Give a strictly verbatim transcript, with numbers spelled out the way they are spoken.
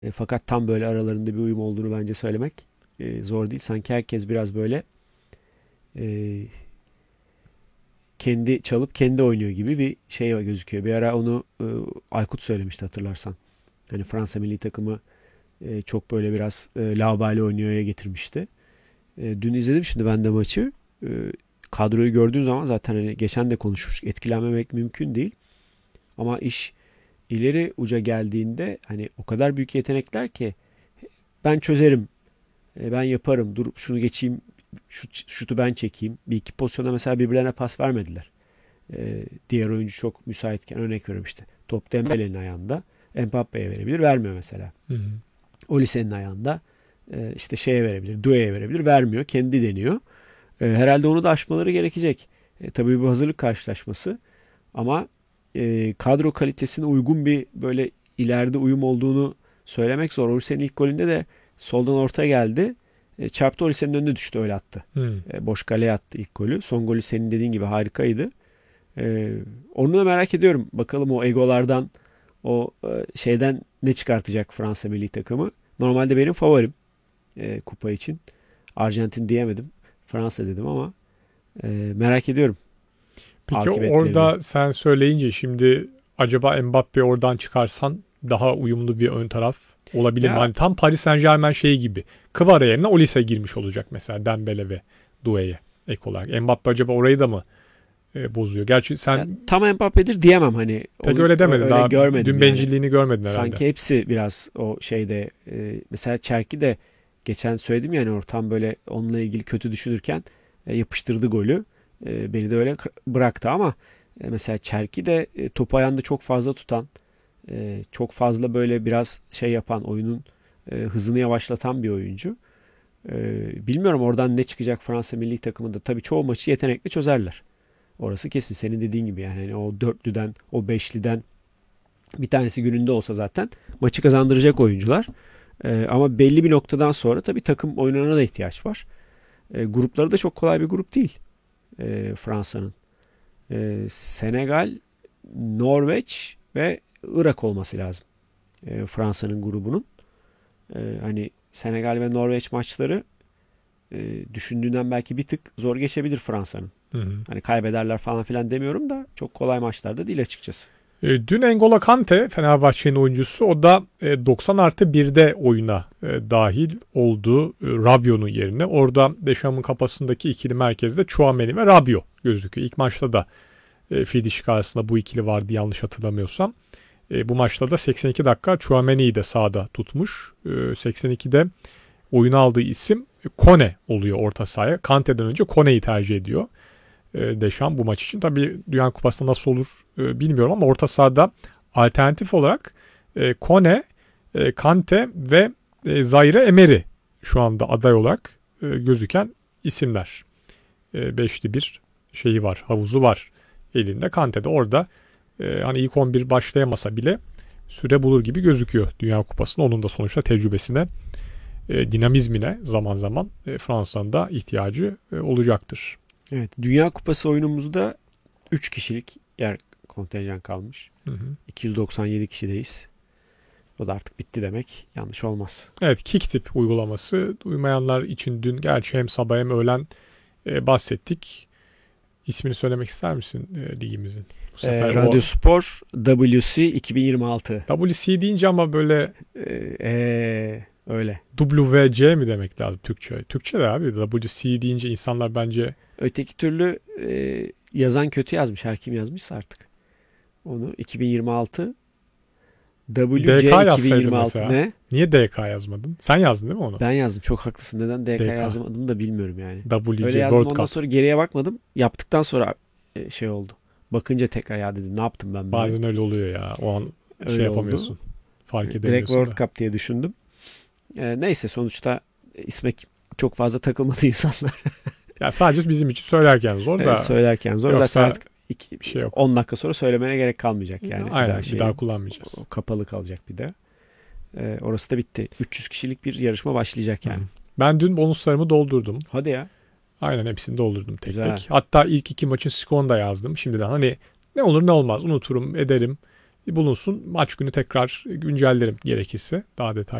E, fakat tam böyle aralarında bir uyum olduğunu bence söylemek e, zor değil. Sanki herkes biraz böyle e, kendi çalıp kendi oynuyor gibi bir şey gözüküyor. Bir ara onu e, Aykut söylemişti, hatırlarsan. Hani Fransa milli takımı e, çok böyle biraz e, laubali oynuyor'ya getirmişti. E, dün izledim şimdi ben de maçı. E, kadroyu gördüğün zaman zaten hani geçen de konuşmuştuk. Etkilenmemek mümkün değil. Ama iş ileri uca geldiğinde hani o kadar büyük yetenekler ki ben çözerim, e, ben yaparım, dur şunu geçeyim, şut, şutu ben çekeyim. Bir iki pozisyonda mesela birbirlerine pas vermediler. E, diğer oyuncu çok müsaitken örnek veriyorum işte. Top Dembele'nin ayağında, Mbappe'ye verebilir, vermiyor mesela. Hı hı. Olise'nin ayağında e, işte şeye verebilir, Doué'ye verebilir, vermiyor. Kendi deniyor. E, herhalde onu da aşmaları gerekecek. E, tabii bu hazırlık karşılaşması ama e, kadro kalitesine uygun bir böyle ileride uyum olduğunu söylemek zor. Olise'nin ilk golünde de soldan orta geldi. E, çarptı, Olise'nin önüne düştü, öyle attı. Hı. E, boş kaleye attı ilk golü. Son golü senin dediğin gibi harikaydı. E, onu da merak ediyorum. Bakalım o egolardan, o e, şeyden ne çıkartacak Fransa milli takımı. Normalde benim favorim e, kupa için. Arjantin diyemedim. Fransa dedim ama e, merak ediyorum Peki akıbetlerini. orada sen söyleyince şimdi acaba Mbappe oradan çıkarsan daha uyumlu bir ön taraf olabilir mi? Ya Hani tam Paris Saint-Germain şeyi gibi. Kvara yerine Olise girmiş olacak mesela Dembele ve Doué'ye ek olarak. Mbappe acaba orayı da mı e, bozuyor? Gerçi Ya, sen tam Mbappe'dir diyemem, hani pek onu öyle demedin. öyle Daha görmedim dün yani. bencilliğini görmedin herhalde. Sanki hepsi biraz o şeyde e, mesela Çerki de geçen söyledim yani, ortam böyle onunla ilgili kötü düşünürken e, yapıştırdı golü. E, beni de öyle k- bıraktı ama e, mesela Çerki de e, topu ayağında çok fazla tutan, e, çok fazla böyle biraz şey yapan, oyunun e, hızını yavaşlatan bir oyuncu. E, bilmiyorum oradan ne çıkacak Fransa milli takımında. Tabii çoğu maçı yetenekle çözerler. Orası kesin. Senin dediğin gibi yani, hani o dörtlüden, o beşliden bir tanesi gününde olsa zaten maçı kazandıracak oyuncular. Ee, ama belli bir noktadan sonra tabii takım oyununa da ihtiyaç var. Ee, grupları da çok kolay bir grup değil ee, Fransa'nın. Ee, Senegal, Norveç ve Irak olması lazım ee, Fransa'nın grubunun. Ee, hani Senegal ve Norveç maçları e, düşündüğünden belki bir tık zor geçebilir Fransa'nın. Hı hı. Hani kaybederler falan filan demiyorum da çok kolay maçlar da değil açıkçası. E, dün N'Golo Kante Fenerbahçe'nin oyuncusu o da e, doksan artı birde oyuna e, dahil oldu e, Rabiot'un yerine. Orada Dechamps'ın kafasındaki ikili merkezde Tchouaméni ve Rabiot gözüküyor. İlk maçta da e, fil dişi karşısında bu ikili vardı yanlış hatırlamıyorsam. E, bu maçta da seksen iki dakika Tchouaméni'yi de sahada tutmuş. E, seksen ikide oyuna aldığı isim Kone oluyor orta sahaya. Kante'den önce Kone'yi tercih ediyor. Deşan bu maç için. Tabii Dünya Kupası'nda nasıl olur e, bilmiyorum ama orta sahada alternatif olarak e, Kone, e, Kante ve e, Zaire Emery şu anda aday olarak e, gözüken isimler. E, beşli bir şeyi var, havuzu var elinde. Kante de orada e, hani ilk on bir başlayamasa bile süre bulur gibi gözüküyor Dünya Kupası'nda. Onun da sonuçta tecrübesine, e, dinamizmine zaman zaman e, Fransa'nın da ihtiyacı e, olacaktır. Evet, Dünya Kupası oyunumuzda üç kişilik yer kontenjan kalmış. Hı hı. iki yüz doksan yedi kişideyiz. O da artık bitti demek yanlış olmaz. Evet, Kiktip uygulaması duymayanlar için dün gerçi hem sabah hem öğlen e, bahsettik. İsmini söylemek ister misin e, ligimizin? Bu Ee, sefer o Radyo Spor W C iki bin yirmi altı. W C deyince ama böyle Ee, ee, öyle. W C mi demek lazım Türkçe? Türkçe de abi W C deyince insanlar bence Öteki türlü ee, yazan kötü yazmış. Her kim yazmışsa artık. Onu iki bin yirmi altı D K W C yazsaydın iki bin yirmi altı mesela. ne? Niye D K yazmadın? Sen yazdın değil mi onu? Ben yazdım. Çok haklısın. Neden D K D K. yazmadım da bilmiyorum yani. W Öyle C yazdım. World Ondan Cup. sonra geriye bakmadım. Yaptıktan sonra e, şey oldu. Bakınca tekrar ya dedim, ne yaptım ben böyle? Bazen öyle oluyor ya. O an şey Öyle oldu. yapamıyorsun. Fark Direkt edemiyorsun World da. Cup diye düşündüm. E, neyse sonuçta isme çok fazla takılmadı insanlar. Ya sadece bizim için söylerken zor E, da söylerken zor. Zaten yoksa artık iki, bir şey yok. on dakika sonra söylemene gerek kalmayacak yani. Bir Aynen daha bir şey, daha kullanmayacağız. o kapalı kalacak bir de. E, orası da bitti. üç yüz kişilik bir yarışma başlayacak yani. Hı. Ben dün bonuslarımı doldurdum. Hadi ya. Aynen hepsini doldurdum tek Güzel. tek. Hatta ilk iki maçın skorunu da yazdım. Şimdiden hani ne olur ne olmaz unuturum ederim. bulunsun. Maç günü tekrar güncellerim gerekirse daha detaylı.